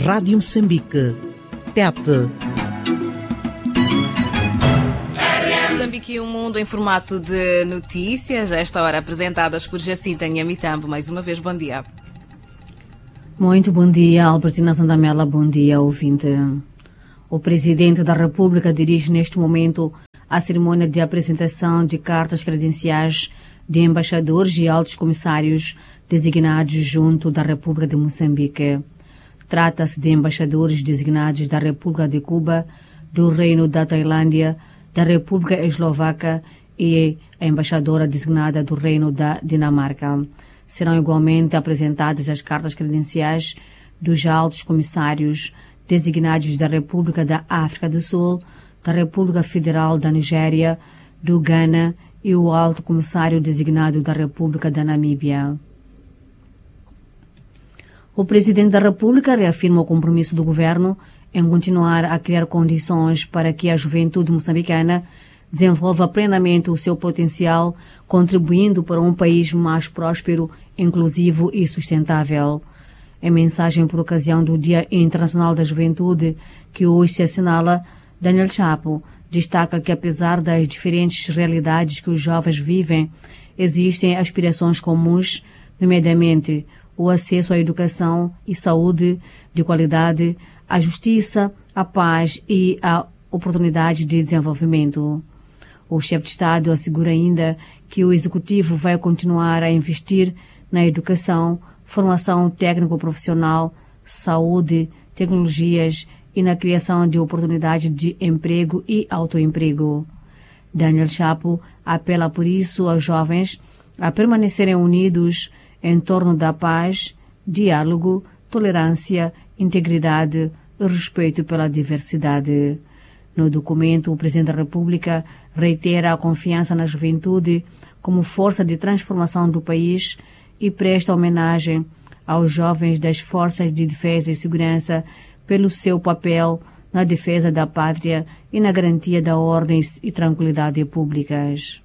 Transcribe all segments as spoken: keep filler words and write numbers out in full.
Rádio Moçambique, Tete. Moçambique e o mundo em formato de notícias, a esta hora apresentadas por Jacinta Nhamitambo. Mais uma vez, bom dia. Muito bom dia, Albertina Sandamela, bom dia, ouvinte. O Presidente da República dirige neste momento a cerimônia de apresentação de cartas credenciais de embaixadores e altos comissários designados junto da República de Moçambique. Trata-se de embaixadores designados da República de Cuba, do Reino da Tailândia, da República Eslovaca e a embaixadora designada do Reino da Dinamarca. Serão igualmente apresentadas as cartas credenciais dos altos comissários designados da República da África do Sul, da República Federal da Nigéria, do Ghana e o alto comissário designado da República da Namíbia. O Presidente da República reafirma o compromisso do governo em continuar a criar condições para que a juventude moçambicana desenvolva plenamente o seu potencial, contribuindo para um país mais próspero, inclusivo e sustentável. Em mensagem por ocasião do Dia Internacional da Juventude, que hoje se assinala, Daniel Chapo destaca que, apesar das diferentes realidades que os jovens vivem, existem aspirações comuns, nomeadamente o acesso à educação e saúde de qualidade, a justiça, a paz e a oportunidade de desenvolvimento. O chefe de Estado assegura ainda que o Executivo vai continuar a investir na educação, formação técnico-profissional, saúde, tecnologias e na criação de oportunidades de emprego e autoemprego. Daniel Chapo apela por isso aos jovens a permanecerem unidos em torno da paz, diálogo, tolerância, integridade e respeito pela diversidade. No documento, o Presidente da República reitera a confiança na juventude como força de transformação do país e presta homenagem aos jovens das Forças de Defesa e Segurança pelo seu papel na defesa da pátria e na garantia da ordem e tranquilidade públicas.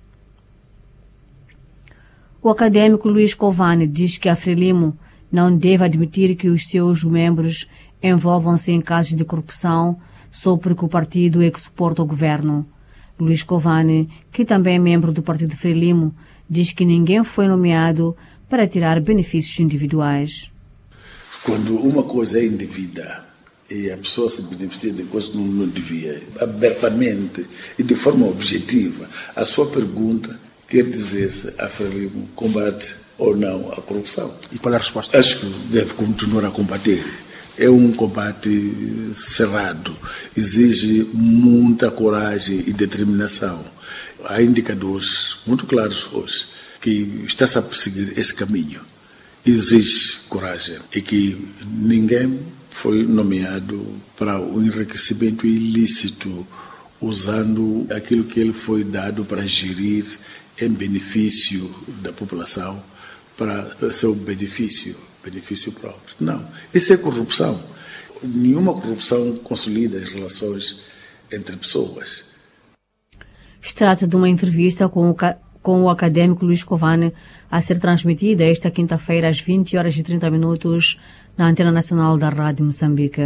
O acadêmico Luís Covani diz que a Frelimo não deve admitir que os seus membros envolvam-se em casos de corrupção só porque o partido é que suporta o governo. Luís Covani, que também é membro do partido Frelimo, diz que ninguém foi nomeado para tirar benefícios individuais. Quando uma coisa é indevida e a pessoa se beneficia de coisas que não, não devia, abertamente e de forma objetiva, a sua pergunta quer dizer se a Frelimo combate ou não a corrupção. E qual é a resposta? Acho que deve continuar a combater. É um combate cerrado, exige muita coragem e determinação. Há indicadores muito claros hoje que está-se a perseguir esse caminho. Exige coragem e que ninguém foi nomeado para o enriquecimento ilícito, usando aquilo que ele foi dado para gerir em benefício da população, para seu benefício, benefício próprio. Não, isso é corrupção. Nenhuma corrupção consolida as relações entre pessoas. Trata de uma entrevista com o, com o acadêmico Luís Covani a ser transmitida esta quinta-feira às vinte horas e trinta minutos na Antena Nacional da Rádio Moçambique.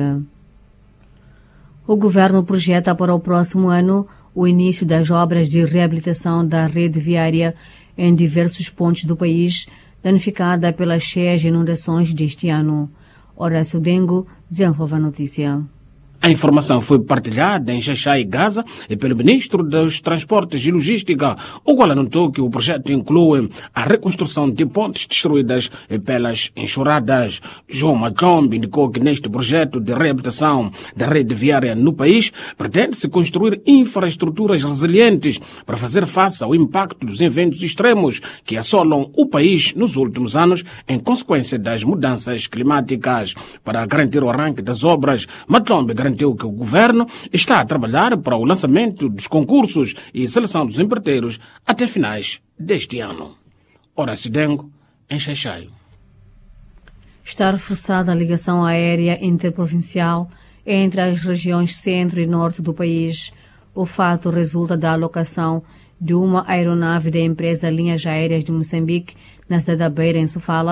O governo projeta para o próximo ano o início das obras de reabilitação da rede viária em diversos pontos do país, danificada pelas cheias inundações deste ano. Horácio Dengo desenvolve a notícia. A informação foi partilhada em Xaxai, Gaza, e pelo Ministro dos Transportes e Logística, o qual anotou que o projeto inclui a reconstrução de pontes destruídas pelas enxurradas. João Machombe indicou que neste projeto de reabilitação da rede viária no país pretende-se construir infraestruturas resilientes para fazer face ao impacto dos eventos extremos que assolam o país nos últimos anos em consequência das mudanças climáticas. Para garantir o arranque das obras, Machombe garantiu que o governo está a trabalhar para o lançamento dos concursos e seleção dos empreiteiros até finais deste ano. Horácio Dengo, em Xaixai. Está reforçada a ligação aérea interprovincial entre as regiões centro e norte do país. O fato resulta da alocação de uma aeronave da empresa Linhas Aéreas de Moçambique, na cidade da Beira, em Sofala,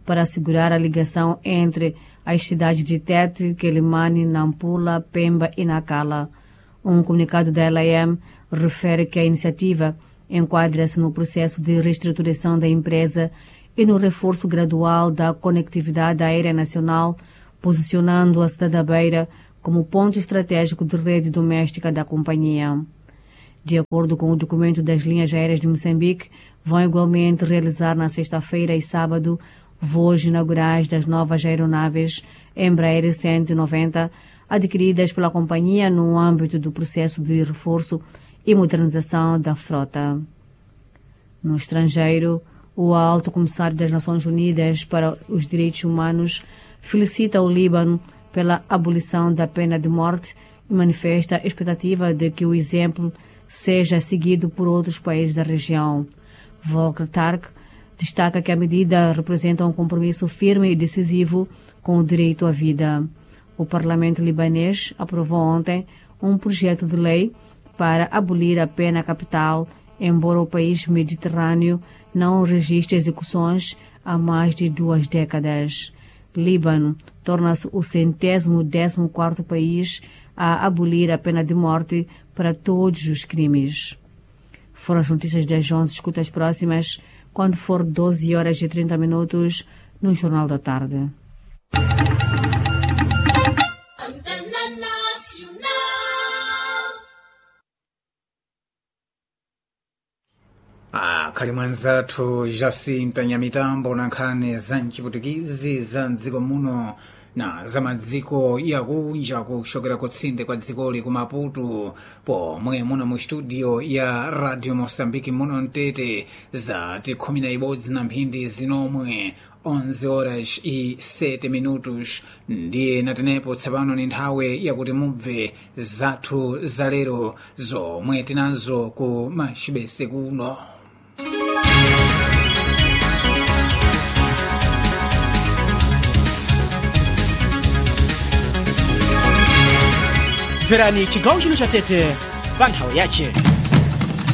para assegurar a ligação entre as cidades de Tete, Quelimane, Nampula, Pemba e Nacala. Um comunicado da L A M refere que a iniciativa enquadra-se no processo de reestruturação da empresa e no reforço gradual da conectividade aérea nacional, posicionando a cidade da Beira como ponto estratégico de rede doméstica da companhia. De acordo com o documento das linhas aéreas de Moçambique, vão igualmente realizar na sexta-feira e sábado voos inaugurais das novas aeronaves Embraer cento e noventa, adquiridas pela companhia no âmbito do processo de reforço e modernização da frota. No estrangeiro, o Alto Comissário das Nações Unidas para os Direitos Humanos felicita o Líbano pela abolição da pena de morte e manifesta a expectativa de que o exemplo seja seguido por outros países da região. Volker Turk destaca que a medida representa um compromisso firme e decisivo com o direito à vida. O Parlamento libanês aprovou ontem um projeto de lei para abolir a pena capital, embora o país mediterrâneo não registre execuções há mais de duas décadas. Líbano torna-se o centésimo décimo quarto país a abolir a pena de morte para todos os crimes. Foram as notícias das onze, escuta as próximas quando for doze horas e trinta minutos no Jornal da Tarde. Ah, khali mwanzathu Jacinta Nyamitambo na nkhani za mchiputikizi za mdziko muno na za madziko yakunja kushokera kutsinde kwa dzikoli ku Maputo pomwe muno mu studio ya Radio Moçambique muno mtete za tikhumi na ibodzi na mphindi zinomwe onze horas e sete minutos ndiye natenepo tsapano ni nthawe yakuti mubve zathu za lero zomwe tinazo ku machibese kuno. Verani chigawo chino cha Tete pa nthawi yache.